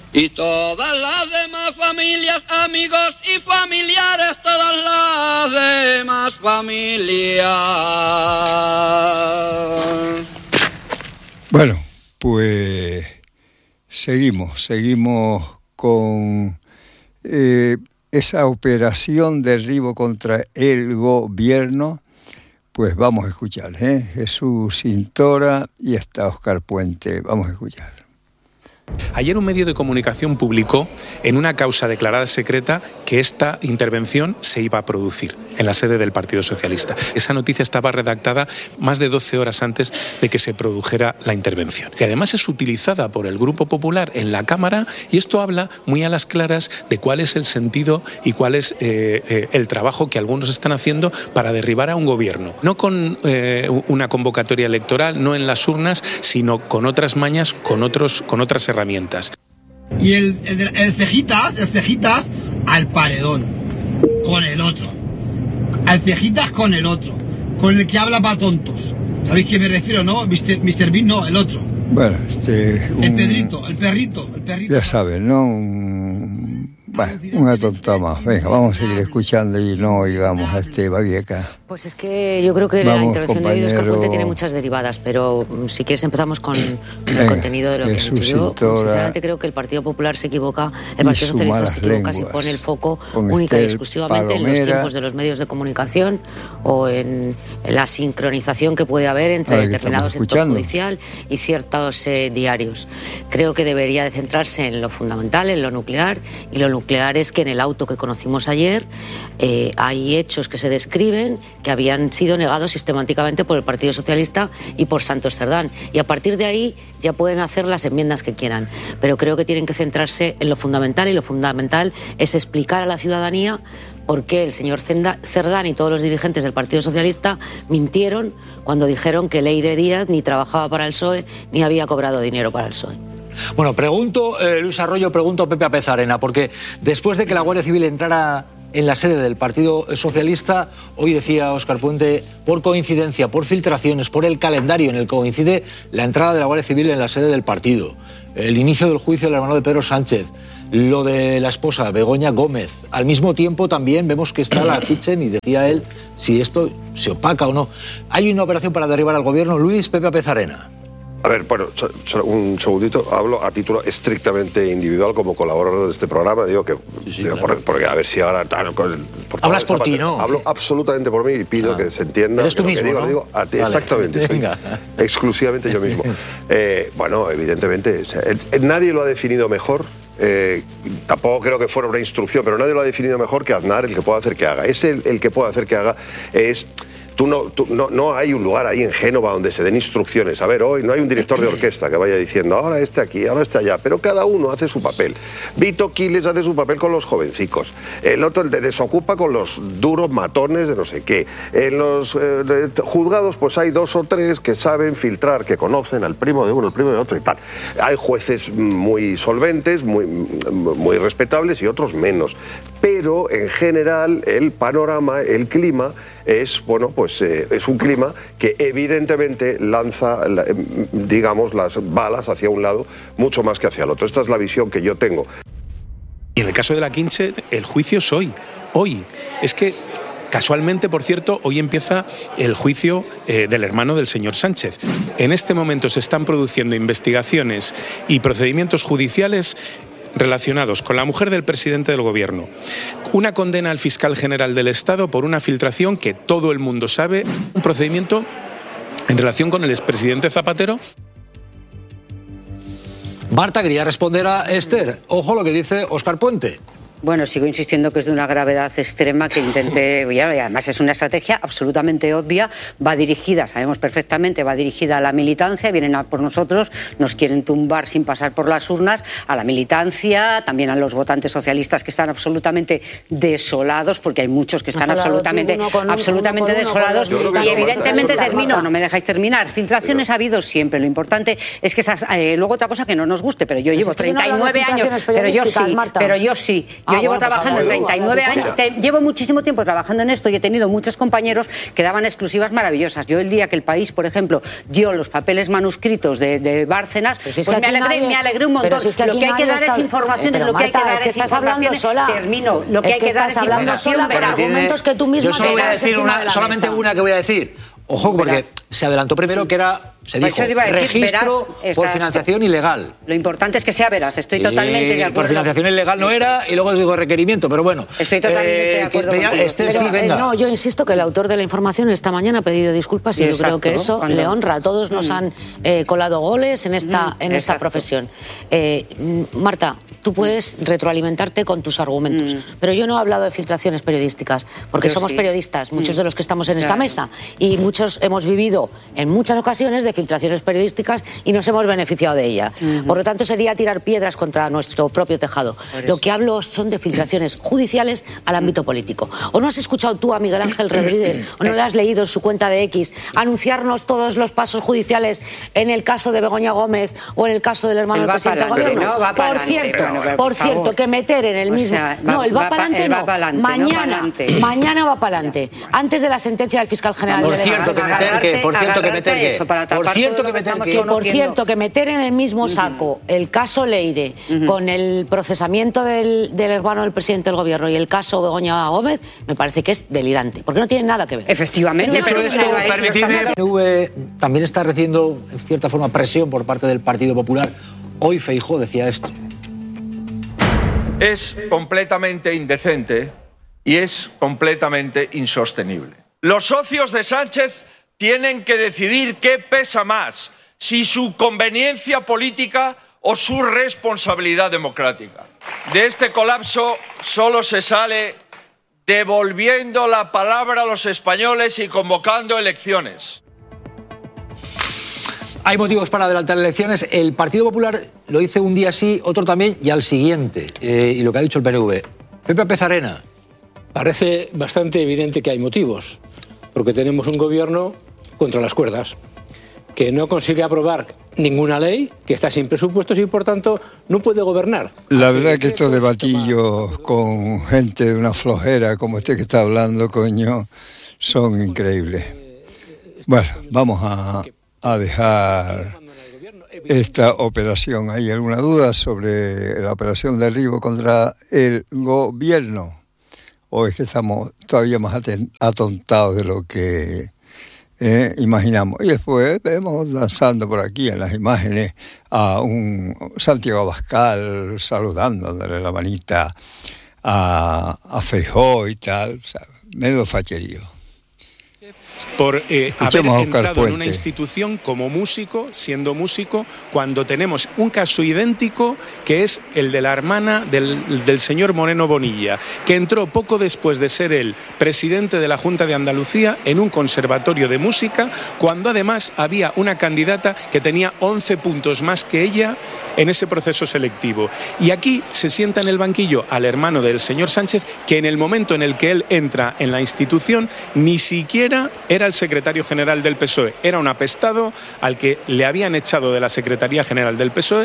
Y todas las demás familias, amigos y familiares, todas las demás familias. Bueno, pues seguimos con esa operación derribo contra el gobierno. Pues vamos a escuchar, Jesús Cintora y está Óscar Puente. Vamos a escuchar. Ayer un medio de comunicación publicó en una causa declarada secreta que esta intervención se iba a producir en la sede del Partido Socialista. Esa noticia estaba redactada más de 12 horas antes de que se produjera la intervención. Y además es utilizada por el Grupo Popular en la Cámara, y esto habla muy a las claras de cuál es el sentido y cuál es el trabajo que algunos están haciendo para derribar a un gobierno. No con una convocatoria electoral, no en las urnas, sino con otras mañas, con otras herramientas. Y el cejitas al paredón, con el otro. Al cejitas con el otro, con el que habla para tontos. ¿Sabéis qué me refiero, no? Mr. Bean, no, el otro. Bueno, el perrito. Ya saben, ¿no? Una tonta más. Venga, vamos a seguir escuchando y no oigamos a este Babieca. Pues es que yo creo que la intervención de Óscar Puente tiene muchas derivadas, pero si quieres empezamos con el contenido de lo que he dicho. Yo sinceramente creo que el Partido Popular se equivoca, el Partido Socialista se equivoca si pone el foco única y exclusivamente en los tiempos de los medios de comunicación o en la sincronización que puede haber entre determinado sector judicial y ciertos diarios. Creo que debería de centrarse en lo fundamental, en lo nuclear, y lo nuclear es que en el auto que conocimos ayer hay hechos que se describen que habían sido negados sistemáticamente por el Partido Socialista y por Santos Cerdán, y a partir de ahí ya pueden hacer las enmiendas que quieran, pero creo que tienen que centrarse en lo fundamental, y lo fundamental es explicar a la ciudadanía por qué el señor Cerdán y todos los dirigentes del Partido Socialista mintieron cuando dijeron que Leire Díaz ni trabajaba para el PSOE ni había cobrado dinero para el PSOE. Bueno, pregunto, Luis Arroyo, pregunto a Pepe Apezarena, porque después de que la Guardia Civil entrara en la sede del Partido Socialista, hoy decía Óscar Puente, por coincidencia, por filtraciones, por el calendario en el que coincide la entrada de la Guardia Civil en la sede del partido, el inicio del juicio del hermano de Pedro Sánchez, lo de la esposa, Begoña Gómez. Al mismo tiempo también vemos que está la Kitchen, y decía él si esto se opaca o no. ¿Hay una operación para derribar al gobierno? Luis, Pepe Apezarena. A ver, bueno, un segundito, hablo a título estrictamente individual como colaborador de este programa, digo que, claro. Porque a ver si ahora... Hablas por ti, ¿no? Hablo absolutamente por mí y pido que se entienda. Eres tú mismo, que digo, ¿no? lo digo a ti, vale. Exactamente, soy exclusivamente yo mismo. Bueno, evidentemente, nadie lo ha definido mejor. Tampoco creo que fuera una instrucción, pero nadie lo ha definido mejor que Aznar, el que pueda hacer que haga. El que puede hacer que haga es... No hay un lugar ahí en Génova donde se den instrucciones. A ver, hoy no hay un director de orquesta que vaya diciendo ahora este aquí, ahora este allá, pero cada uno hace su papel. Vito Quiles hace su papel con los jovencicos, el otro el de desocupa con los duros matones de no sé qué. En los juzgados pues hay 2 o 3 que saben filtrar, que conocen al primo de uno, al primo de otro y tal. Hay jueces muy solventes, muy respetables, y otros menos. Pero en general el panorama, el clima es, bueno, pues es un clima que evidentemente lanza, digamos, las balas hacia un lado mucho más que hacia el otro. Esta es la visión que yo tengo. Y en el caso de la Kitchen, el juicio es hoy. Es que, casualmente, por cierto, hoy empieza el juicio del hermano del señor Sánchez. En este momento se están produciendo investigaciones y procedimientos judiciales relacionados con la mujer del presidente del gobierno. Una condena al fiscal general del Estado por una filtración que todo el mundo sabe, un procedimiento en relación con el expresidente Zapatero. Marta, quería responder a Esther. Ojo lo que dice Óscar Puente. Bueno, sigo insistiendo que es de una gravedad extrema que intenté, y además es una estrategia absolutamente obvia, va dirigida, sabemos perfectamente, va dirigida a la militancia, vienen a por nosotros, nos quieren tumbar sin pasar por las urnas, a la militancia, también a los votantes socialistas que están absolutamente desolados, porque hay muchos que están absolutamente desolados, y evidentemente termino, no me dejáis terminar, filtraciones ha habido siempre, lo importante es que esas, luego otra cosa que no nos guste, pero yo llevo 39 años, pero yo sí. Yo llevo trabajando 39 años, llevo muchísimo tiempo trabajando en esto y he tenido muchos compañeros que daban exclusivas maravillosas. Yo el día que el País, por ejemplo, dio los papeles manuscritos de Bárcenas, pues me alegré un montón. Lo que hay que dar es informaciones, lo que hay que dar es informaciones. Termino. Lo que hay que dar es información. Argumentos que tú mismo. Yo solo voy a decir solamente una que voy a decir. Ojo, porque se adelantó primero que se dijo registro por financiación ilegal. Lo importante es que sea veraz, estoy totalmente de acuerdo. Por financiación ilegal no era, y luego digo requerimiento, pero bueno. Estoy totalmente de acuerdo contigo. No, yo insisto que el autor de la información esta mañana ha pedido disculpas y yo creo que eso le honra. A todos nos han colado goles en esta profesión. Marta, tú puedes retroalimentarte con tus argumentos, pero yo no he hablado de filtraciones periodísticas, porque somos periodistas, muchos de los que estamos en esta mesa, y muchos hemos vivido en muchas ocasiones de filtraciones periodísticas y nos hemos beneficiado de ella. Por lo tanto, sería tirar piedras contra nuestro propio tejado. Lo que hablo son de filtraciones judiciales al ámbito político. ¿O no has escuchado tú a Miguel Ángel Rodríguez, o no le has leído en su cuenta de X, anunciarnos todos los pasos judiciales en el caso de Begoña Gómez o en el caso del hermano del presidente del gobierno? Por cierto, que meter en el mismo... No, el va para adelante no. Mañana va para adelante. Antes de la sentencia del fiscal general de la Por cierto, que meter en el mismo saco el caso Leire con el procesamiento del hermano del presidente del gobierno y el caso Begoña Gómez me parece que es delirante, porque no tiene nada que ver. Efectivamente. Dicho esto, permitidme, el PNV también está recibiendo en cierta forma presión por parte del Partido Popular. Hoy Feijóo decía esto. Es completamente indecente y es completamente insostenible. Los socios de Sánchez tienen que decidir qué pesa más, si su conveniencia política o su responsabilidad democrática. De este colapso solo se sale devolviendo la palabra a los españoles y convocando elecciones. Hay motivos para adelantar elecciones. El Partido Popular lo dice un día sí, otro también, y al siguiente. Y lo que ha dicho el PNV. Pepe Apezarena. Parece bastante evidente que hay motivos, porque tenemos un gobierno contra las cuerdas, que no consigue aprobar ninguna ley, que está sin presupuestos y por tanto no puede gobernar. La verdad que estos debatillos con gente de una flojera como este que está hablando, coño, son increíbles. Bueno, vamos a dejar esta operación. ¿Hay alguna duda sobre la operación de derribo contra el gobierno? ¿O es que estamos todavía más atontados de lo que imaginamos? Y después vemos danzando por aquí en las imágenes a un Santiago Abascal saludando, dándole la manita a Feijóo y tal. O sea, menudo facherío. Por haber entrado en una institución como músico, siendo músico, cuando tenemos un caso idéntico que es el de la hermana del señor Moreno Bonilla, que entró poco después de ser el presidente de la Junta de Andalucía en un conservatorio de música, cuando además había una candidata que tenía 11 puntos más que ella en ese proceso selectivo. Y aquí se sienta en el banquillo al hermano del señor Sánchez, que en el momento en el que él entra en la institución ni siquiera era el secretario general del PSOE, era un apestado al que le habían echado de la Secretaría General del PSOE.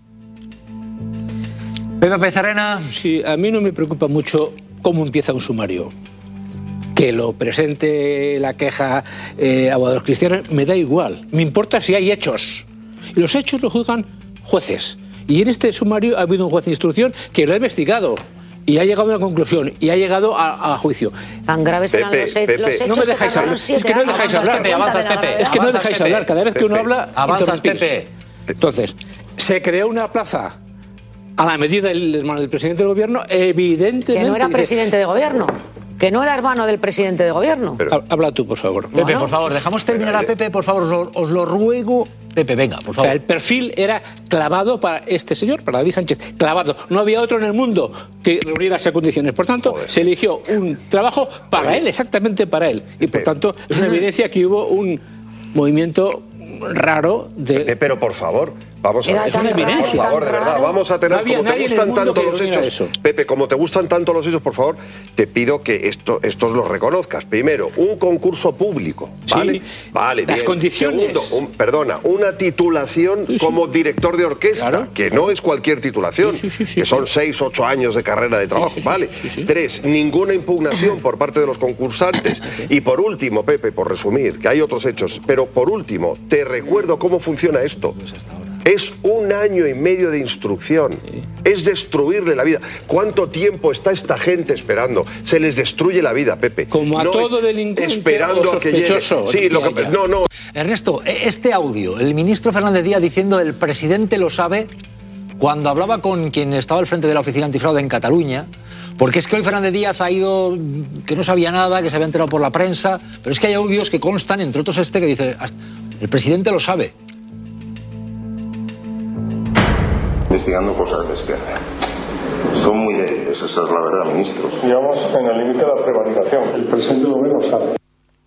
Pepe Apezarena. Sí, a mí no me preocupa mucho cómo empieza un sumario. Que lo presente la queja abogados cristianos, me da igual. Me importa si hay hechos. Y los hechos los juzgan jueces. Y en este sumario ha habido un juez de instrucción que lo ha investigado y ha llegado a una conclusión y ha llegado a juicio. Tan graves eran los hechos. No me dejáis hablar. Es que no dejáis hablar. Pepe. Es que no dejáis hablar. Cada vez que uno habla, avanzas, Pepe. Entonces, se creó una plaza a la medida del hermano del presidente del gobierno, evidentemente. Que no era presidente de gobierno. Que no era hermano del presidente de gobierno. Habla tú, por favor. Pepe, por favor, dejamos terminar a Pepe, por favor, os lo ruego. Pepe, venga, por favor. O sea, el perfil era clavado para este señor, para David Sánchez, clavado. No había otro en el mundo que reuniera esas condiciones. Por tanto, se eligió un trabajo para él, exactamente para él. Y por tanto, es una evidencia que hubo un movimiento raro de... Pero por favor, Vamos a ver, por favor, de verdad, vamos a tener, como te gustan tanto los hechos, Pepe, como te gustan tanto los hechos, por favor, te pido que estos los reconozcas. Primero, un concurso público, ¿vale? Sí, vale, las bien. condiciones. Segundo, una titulación como director de orquesta, que no es cualquier titulación, que son 6, 8 años de carrera de trabajo, ¿vale? 3, ninguna impugnación por parte de los concursantes. Y por último, Pepe, por resumir, que hay otros hechos, pero por último, te recuerdo cómo funciona esto. Es 1 año y medio de instrucción. Es destruirle la vida. ¿Cuánto tiempo está esta gente esperando? Se les destruye la vida, Pepe. Como a no todo delincuente esperando o a que llegue. Sí, lo que, no. Ernesto, este audio, el ministro Fernández Díaz diciendo el presidente lo sabe, cuando hablaba con quien estaba al frente de la oficina antifraude en Cataluña, porque es que hoy Fernández Díaz ha ido, que no sabía nada, que se había enterado por la prensa, pero es que hay audios que constan, entre otros que dice, el presidente lo sabe. Investigando cosas de Esquerra. Son muy débiles, esa es la verdad, ministros. Digamos, en el límite de la prevaricación. El presidente del gobierno lo sabe.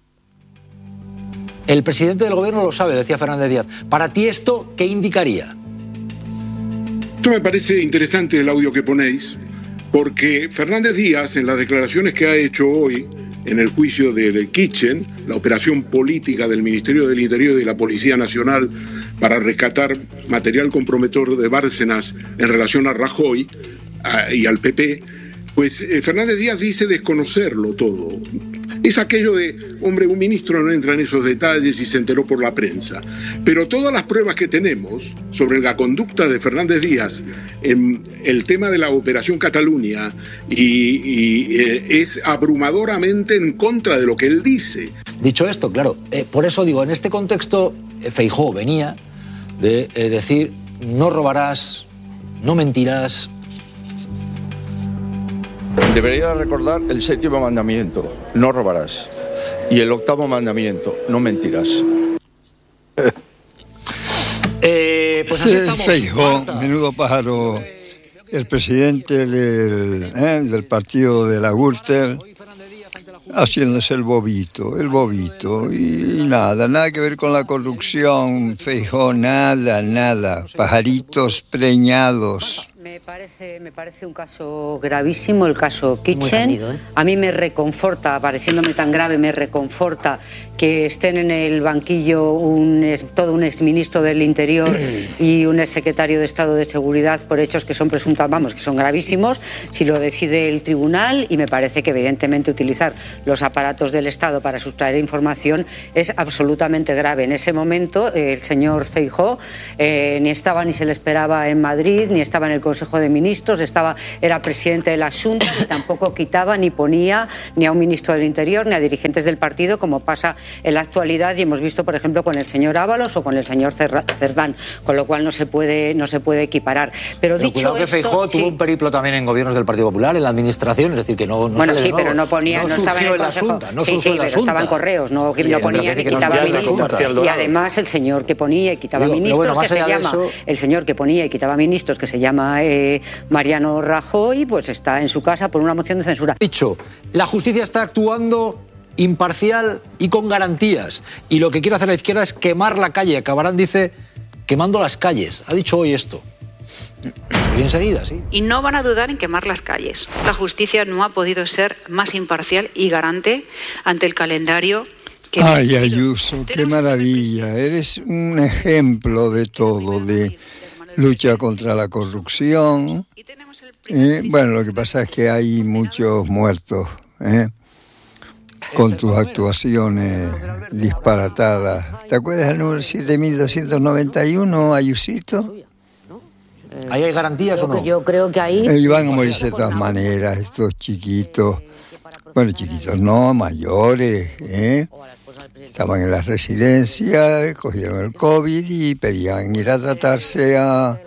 El presidente del gobierno lo sabe, decía Fernández Díaz. Para ti, ¿esto qué indicaría? Esto me parece interesante el audio que ponéis, porque Fernández Díaz, en las declaraciones que ha hecho hoy en el juicio del Kitchen, la operación política del Ministerio del Interior y de la Policía Nacional para rescatar material comprometedor de Bárcenas en relación a Rajoy y al PP, pues Fernández Díaz dice desconocerlo todo. Es aquello de, hombre, un ministro no entra en esos detalles y se enteró por la prensa. Pero todas las pruebas que tenemos sobre la conducta de Fernández Díaz en el tema de la Operación Cataluña es abrumadoramente en contra de lo que él dice. Dicho esto, claro, por eso digo, en este contexto, Feijóo venía de decir, no robarás, no mentirás. Debería recordar el 7º mandamiento, no robarás. Y el 8º mandamiento, no mentirás. Pues así estamos. Feijóo, menudo pájaro, el presidente del partido de la Gürtel, haciéndose el bobito, y nada que ver con la corrupción, Feijóo, nada, pajaritos preñados. Me parece un caso gravísimo, el caso Kitchen. A mí me reconforta, pareciéndome tan grave, me reconforta que estén en el banquillo todo un exministro del Interior y un exsecretario de Estado de Seguridad por hechos que son que son gravísimos, si lo decide el tribunal, y me parece que evidentemente utilizar los aparatos del Estado para sustraer información es absolutamente grave. En ese momento el señor Feijóo ni estaba ni se le esperaba en Madrid, ni estaba en el Consejo de Ministros, era presidente de la Junta, y tampoco quitaba ni ponía ni a un ministro del Interior ni a dirigentes del partido, como pasa en la actualidad, y hemos visto, por ejemplo, con el señor Ábalos o con el señor Cerdán, con lo cual no se puede equiparar. Pero dicho cuidado que Feijóo tuvo un periplo también en gobiernos del Partido Popular, en la administración, es decir, que no bueno, sí, pero no estaba en el Consejo. Pero estaba en correos, no ponía ni quitaba ministros. Y además el señor que ponía y quitaba ministros, el señor que ponía y quitaba ministros, que se llama Mariano Rajoy, pues está en su casa por una moción de censura. Dicho, la justicia está actuando imparcial y con garantías, y lo que quiere hacer la izquierda es quemar la calle. Cabarán dice, quemando las calles. Ha dicho hoy esto. Y enseguida, sí. Y no van a dudar en quemar las calles. La justicia no ha podido ser más imparcial y garante ante el calendario que... Ay, Ayuso, qué maravilla. Eres un ejemplo de todo, de lucha contra la corrupción. Bueno, lo que pasa es que hay muchos muertos, con tus actuaciones disparatadas. ¿Te acuerdas del número 7291, Ayusito? ¿Ahí hay garantías o no? Yo creo que ahí... Iban a morirse de todas maneras, estos chiquitos. Bueno, chiquitos no, mayores, Estaban en las residencias, cogieron el COVID y pedían ir a tratarse a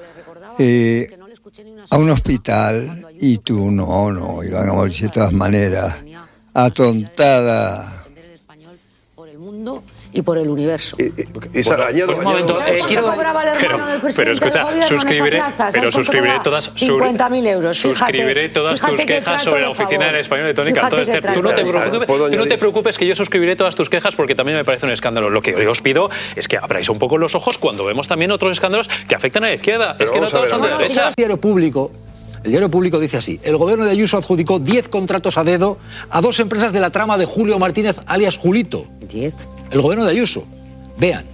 un hospital, y tú no, iban a morirse de todas maneras, atontada. Por el mundo y por el universo. Añado, un momento, ¿sabes cuánto cobraba el hermano del presidente del gobierno suscribiré, en esa plaza? pero suscribiré todas 50.000 euros. Suscribiré todas tus quejas sobre la Oficina del Español de Tónica. Tú no te preocupes que yo suscribiré todas tus quejas porque también me parece un escándalo. Lo que os pido es que abráis un poco los ojos cuando vemos también otros escándalos que afectan a la izquierda. Es que no todos son de derecha. El Diario Público dice así: el gobierno de Ayuso adjudicó 10 contratos a dedo a 2 empresas de la trama de Julio Martínez, alias Julito. 10. El gobierno de Ayuso. Vean.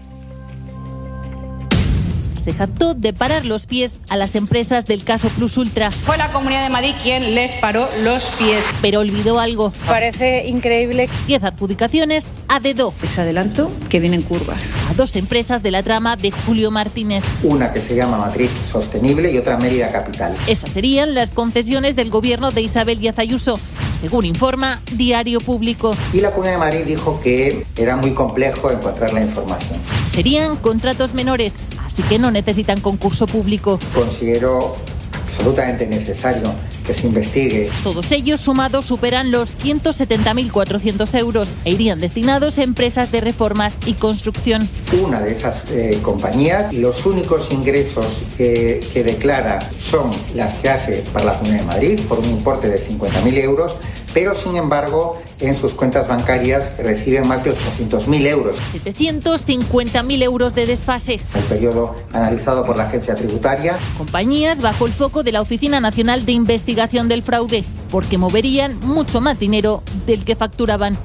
Se jactó de parar los pies a las empresas del caso Plus Ultra. Fue la Comunidad de Madrid quien les paró los pies. Pero olvidó algo. Parece increíble. 10 adjudicaciones a dedo. Les adelanto que vienen curvas. A 2 empresas de la trama de Julio Martínez. Una que se llama Madrid Sostenible y otra Mérida Capital. Esas serían las concesiones del gobierno de Isabel Díaz Ayuso, según informa Diario Público. Y la Comunidad de Madrid dijo que era muy complejo encontrar la información. Serían contratos menores, así que no necesitan concurso público. Considero absolutamente necesario que se investigue. Todos ellos sumados superan los 170.400 euros e irían destinados a empresas de reformas y construcción. Una de esas compañías, los únicos ingresos que declara son las que hace para la Comunidad de Madrid por un importe de 50.000 euros, pero sin embargo en sus cuentas bancarias reciben más de 800.000 euros. 750.000 euros de desfase. El periodo analizado por la agencia tributaria. Compañías bajo el foco de la Oficina Nacional de Investigación del Fraude, porque moverían mucho más dinero del que facturaban.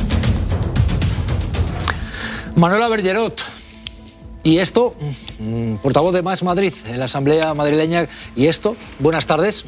Manuela Bergerot. Y esto, portavoz de Más Madrid en la Asamblea madrileña. Y esto, buenas tardes.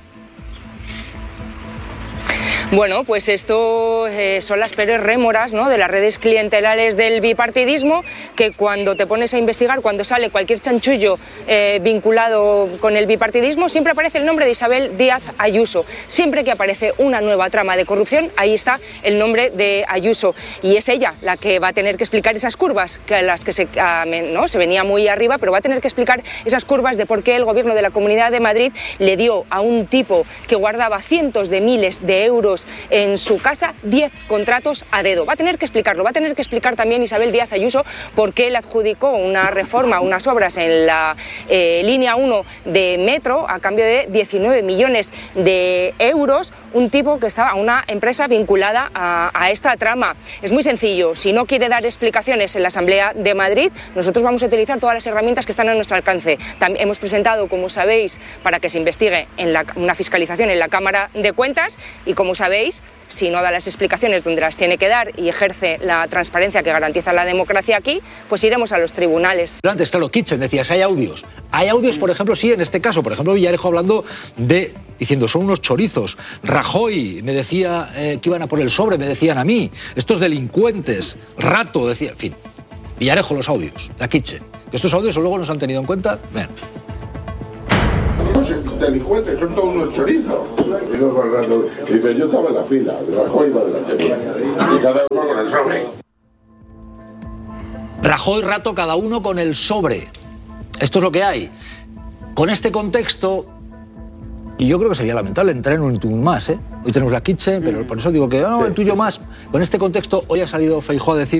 Bueno, pues esto son las peores rémoras, ¿no?, de las redes clientelares del bipartidismo, que cuando te pones a investigar, cuando sale cualquier chanchullo vinculado con el bipartidismo, siempre aparece el nombre de Isabel Díaz Ayuso. Siempre que aparece una nueva trama de corrupción, ahí está el nombre de Ayuso. Y es ella la que va a tener que explicar esas curvas, que a las que se venía muy arriba, pero va a tener que explicar esas curvas de por qué el gobierno de la Comunidad de Madrid le dio a un tipo que guardaba cientos de miles de euros en su casa 10 contratos a dedo. Va a tener que explicarlo, va a tener que explicar también Isabel Díaz Ayuso por qué le adjudicó una reforma, unas obras en la línea 1 de metro a cambio de 19 millones de euros, un tipo que estaba, una empresa vinculada a esta trama. Es muy sencillo, si no quiere dar explicaciones en la Asamblea de Madrid, nosotros vamos a utilizar todas las herramientas que están a nuestro alcance. También hemos presentado, como sabéis, para que se investigue una fiscalización en la Cámara de Cuentas y, como sabéis, si no da las explicaciones donde las tiene que dar y ejerce la transparencia que garantiza la democracia aquí, pues iremos a los tribunales. Antes, claro, Kitchen, decías, hay audios. Hay audios, por ejemplo, sí, en este caso. Por ejemplo, Villarejo hablando diciendo, son unos chorizos. Rajoy me decía que iban a por el sobre, me decían a mí. Estos delincuentes. Rato, decía, en fin. Villarejo, los audios, la Kitchen. Estos audios luego nos han tenido en cuenta. Ven. Los delincuentes son todos unos chorizos. Y dice, yo estaba en la fila, Rajoy iba delante de mí. Y cada uno con el sobre. Rajoy, Rato, cada uno con el sobre. Esto es lo que hay. Con este contexto, y yo creo que sería lamentable entrar en un tuyo más, ¿eh? Hoy tenemos la Kitchen, pero por eso digo que el tuyo más. Con este contexto, hoy ha salido Feijóo a decir